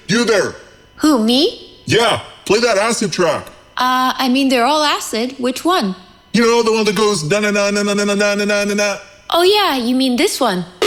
You there. Who, me? Yeah, play that acid track. I mean, they're all acid. Which one? You know, the one that goes na na na na na na na na na na. Oh, yeah, you mean this one.